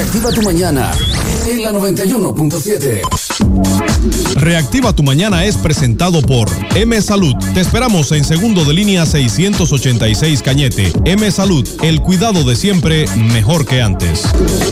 Reactiva tu mañana en la 91.7. Reactiva tu mañana es presentado por M Salud. Te esperamos en segundo de línea 686 Cañete. M Salud, el cuidado de siempre mejor que antes.